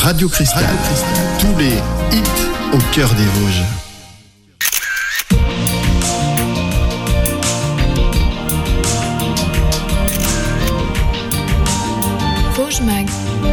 Radio Cristal. Tous les hits au cœur des Vosges. Vosges Mag.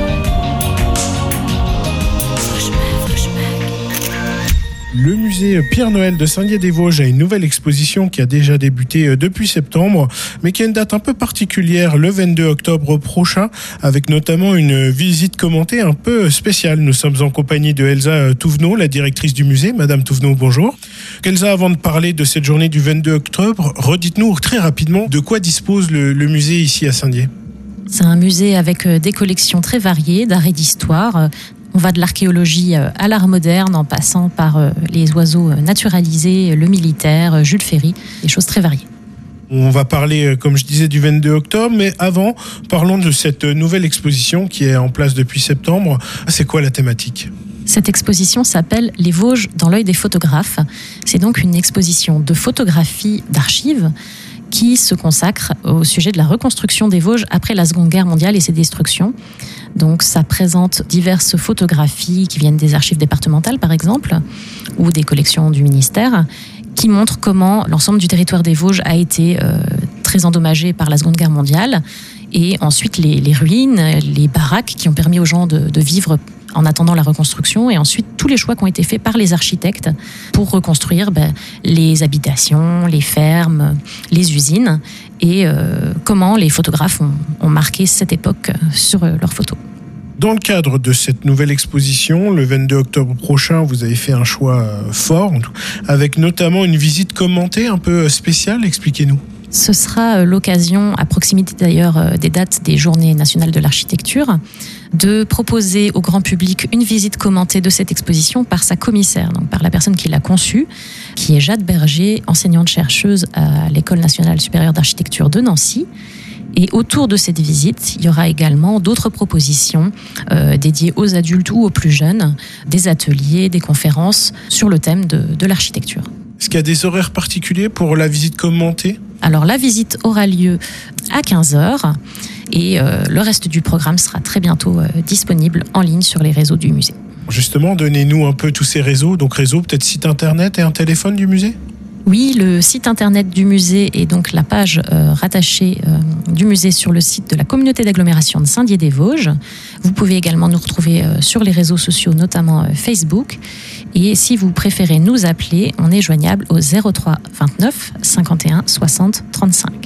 Le musée Pierre-Noël de Saint-Dié-des-Vosges a une nouvelle exposition qui a déjà débuté depuis septembre, mais qui a une date un peu particulière, le 22 octobre prochain, avec notamment une visite commentée un peu spéciale. Nous sommes en compagnie de Elsa Touvenot, la directrice du musée. Madame Touvenot, bonjour. Elsa, avant de parler de cette journée du 22 octobre, redites-nous très rapidement de quoi dispose le musée ici à Saint-Dié. C'est un musée avec des collections très variées d'art et d'histoire. On va de l'archéologie à l'art moderne, en passant par les oiseaux naturalisés, le militaire, Jules Ferry, des choses très variées. On va parler, comme je disais, du 22 octobre, mais avant, parlons de cette nouvelle exposition qui est en place depuis septembre. C'est quoi la thématique ? Cette exposition s'appelle « Les Vosges dans l'œil des photographes ». C'est donc une exposition de photographie d'archives qui se consacre au sujet de la reconstruction des Vosges après la Seconde Guerre mondiale et ses destructions. Donc ça présente diverses photographies qui viennent des archives départementales par exemple, ou des collections du ministère, qui montrent comment l'ensemble du territoire des Vosges a été très endommagé par la Seconde Guerre mondiale, et ensuite les ruines, les baraques qui ont permis aux gens de vivre en attendant la reconstruction, et ensuite tous les choix qui ont été faits par les architectes pour reconstruire les habitations, les fermes, les usines, et comment les photographes ont marqué cette époque sur leurs photos. Dans le cadre de cette nouvelle exposition, le 22 octobre prochain, vous avez fait un choix fort, avec notamment une visite commentée un peu spéciale. Expliquez-nous. Ce sera l'occasion, à proximité d'ailleurs des dates des Journées nationales de l'architecture, de proposer au grand public une visite commentée de cette exposition par sa commissaire, donc par la personne qui l'a conçue, qui est Jade Berger, enseignante-chercheuse à l'École nationale supérieure d'architecture de Nancy. Et autour de cette visite, il y aura également d'autres propositions dédiées aux adultes ou aux plus jeunes, des ateliers, des conférences sur le thème de l'architecture. Est-ce qu'il y a des horaires particuliers pour la visite commentée ? Alors la visite aura lieu à 15h et le reste du programme sera très bientôt disponible en ligne sur les réseaux du musée. Justement, donnez-nous un peu tous ces réseaux, donc réseau, peut-être site internet et un téléphone du musée ? Oui, le site internet du musée et donc la page rattachée du musée sur le site de la communauté d'agglomération de Saint-Dié-des-Vosges. Vous pouvez également nous retrouver sur les réseaux sociaux, notamment Facebook. Et si vous préférez nous appeler, on est joignable au 03 29 51 60 35.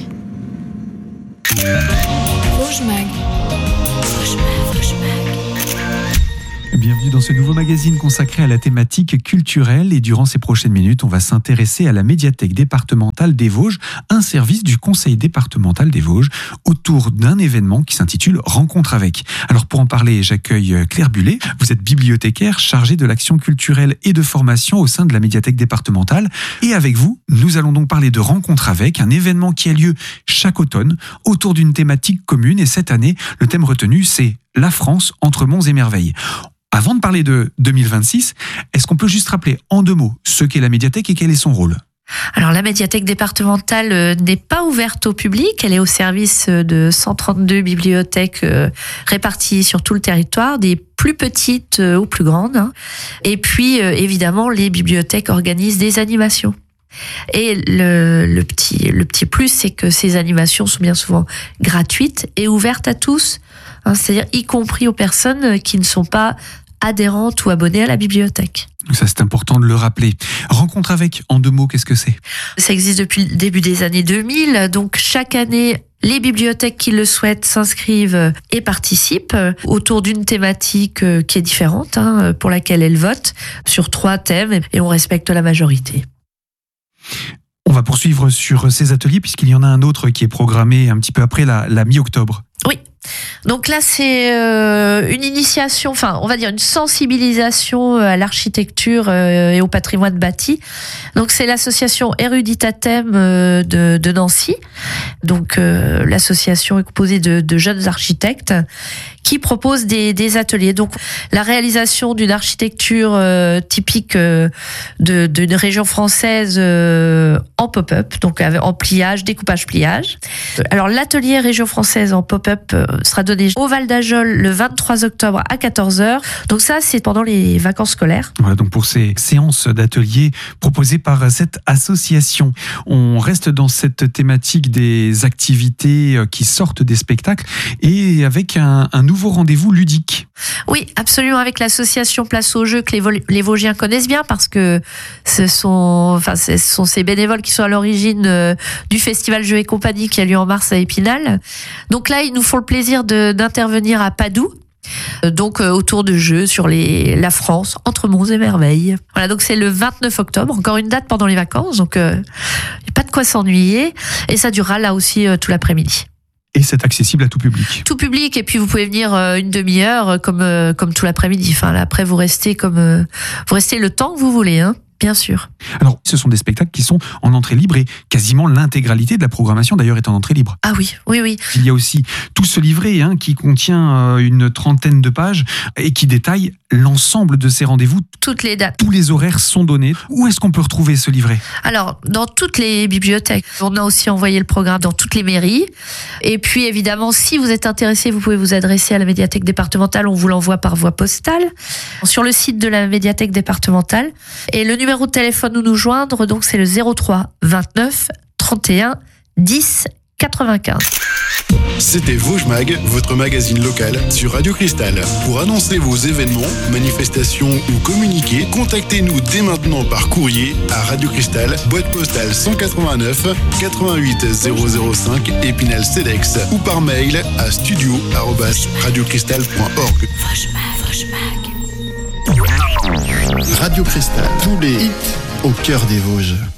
Vosges Mag. Bienvenue dans ce nouveau magazine consacré à la thématique culturelle, et durant ces prochaines minutes, on va s'intéresser à la médiathèque départementale des Vosges, un service du conseil départemental des Vosges, autour d'un événement qui s'intitule Rencontre avec. Alors pour en parler, j'accueille Claire Bullet. Vous êtes bibliothécaire chargée de l'action culturelle et de formation au sein de la médiathèque départementale. Et avec vous, nous allons donc parler de Rencontre avec, un événement qui a lieu chaque automne autour d'une thématique commune. Et cette année, le thème retenu, c'est la France entre monts et merveilles. Avant de parler de 2026, est-ce qu'on peut juste rappeler en 2 mots ce qu'est la médiathèque et quel est son rôle ? Alors la médiathèque départementale n'est pas ouverte au public, elle est au service de 132 bibliothèques réparties sur tout le territoire, des plus petites aux plus grandes. Et puis évidemment les bibliothèques organisent des animations. Et le petit plus, c'est que ces animations sont bien souvent gratuites et ouvertes à tous, c'est-à-dire y compris aux personnes qui ne sont pas adhérentes ou abonnées à la bibliothèque. Ça, c'est important de le rappeler. Rencontre avec, en 2 mots, qu'est-ce que c'est ? Ça existe depuis le début des années 2000, donc chaque année, les bibliothèques qui le souhaitent s'inscrivent et participent autour d'une thématique qui est différente, pour laquelle elles votent, sur 3 thèmes, et on respecte la majorité. On va poursuivre sur ces ateliers puisqu'il y en a un autre qui est programmé un petit peu après la mi-octobre. Oui. Donc là, c'est une initiation, enfin, on va dire une sensibilisation à l'architecture et au patrimoine bâti. Donc c'est l'association Eruditatem de Nancy. Donc l'association est composée de jeunes architectes qui propose des ateliers. Donc, la réalisation d'une architecture typique d'une région française en pop-up, donc en pliage, découpage-pliage. Alors, l'atelier région française en pop-up sera donné au Val d'Ajol le 23 octobre à 14h. Donc ça, c'est pendant les vacances scolaires. Voilà, donc pour ces séances d'ateliers proposées par cette association, on reste dans cette thématique des activités qui sortent des spectacles et avec un nouveau rendez-vous ludique. Oui, absolument, avec l'association Place aux Jeux que les Vosgiens connaissent bien parce que ce sont ces bénévoles qui sont à l'origine du festival Jeux et compagnie qui a lieu en mars à Épinal. Donc là, ils nous font le plaisir d'intervenir à Padoue. Donc autour de jeux sur la France, entre monts et merveilles. Voilà, donc c'est le 29 octobre, encore une date pendant les vacances, donc il n'y a pas de quoi s'ennuyer. Et ça durera là aussi tout l'après-midi. Et c'est accessible à tout public. Tout public, et puis vous pouvez venir une demi-heure comme tout l'après-midi. Enfin, là, après, vous restez le temps que vous voulez, hein. Bien sûr. Alors, ce sont des spectacles qui sont en entrée libre et quasiment l'intégralité de la programmation d'ailleurs est en entrée libre. Ah oui. Il y a aussi tout ce livret qui contient une 30aine de pages et qui détaille l'ensemble de ces rendez-vous. Toutes les dates. Tous les horaires sont donnés. Où est-ce qu'on peut retrouver ce livret ? Alors, dans toutes les bibliothèques. On a aussi envoyé le programme dans toutes les mairies. Et puis, évidemment, si vous êtes intéressé, vous pouvez vous adresser à la médiathèque départementale. On vous l'envoie par voie postale sur le site de la médiathèque départementale. Et le numéro de téléphone où nous joindre, donc c'est le 03 29 31 10 95. C'était Vosges Mag, votre magazine local sur Radio Cristal. Pour annoncer vos événements, manifestations ou communiquer, contactez-nous dès maintenant par courrier à Radio Cristal, boîte postale 189 88 005 Épinal Cedex ou par mail à studio@radiocristal.org. Radio Cristal, tous les hits au cœur des Vosges.